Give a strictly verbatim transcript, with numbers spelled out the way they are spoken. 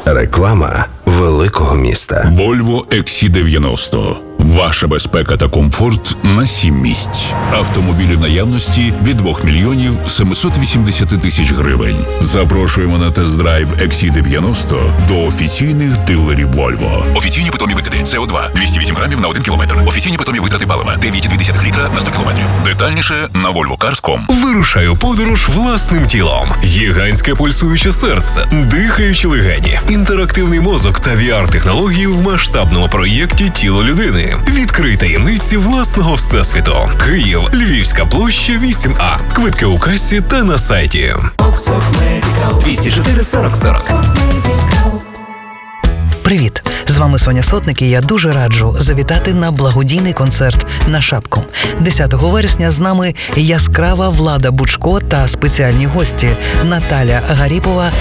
Реклама великого міста. Volvo ікс сі дев'яносто. Ваша безпека та комфорт на сім місць. Автомобілі наявності від двох мільйонів сімсот вісімдесят тисяч гривень. Запрошуємо на тест-драйв ікс сі дев'яносто до офіційних дилерів Volvo. Офіційні питомі викиди С О два двісті вісім грамів на один кілометр. Офіційні питомі витрати палива дев'ять цілих дві десятих літра на сто кілометрів. Детальніше на volvo cars крапка ком. Вирушай у подорож власним тілом. Гігантське пульсуюче серце, дихаючі легені, інтерактивний мозок та ві ар-технології в масштабному проєкті «Тіло людини». Відкрий таємниці власного всесвіту. Київ, Львівська площа вісім А. Квитки у касі та на сайті. двісті чотири сорок сорок. Привіт! З вами Соня Сотник, і я дуже раджу завітати на благодійний концерт на Шапку. десятого вересня з нами яскрава Влада Бучко та спеціальні гості Наталя Гаріпова